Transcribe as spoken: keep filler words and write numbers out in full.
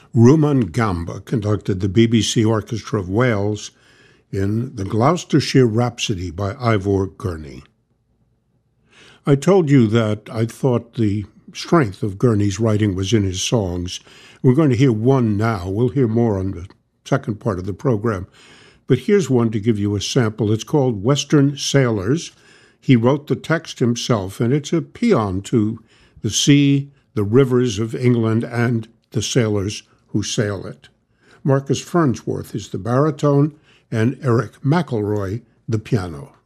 Rumaan Gamba conducted the B B C Orchestra of Wales in the Gloucestershire Rhapsody by Ivor Gurney. I told you that I thought the strength of Gurney's writing was in his songs. We're going to hear one now. We'll hear more on the second part of the program. But here's one to give you a sample. It's called Western Sailors. He wrote the text himself, and it's a paean to the sea, the rivers of England, and the sailors who sail it. Marcus Farnsworth is the baritone, and Eric McElroy the piano.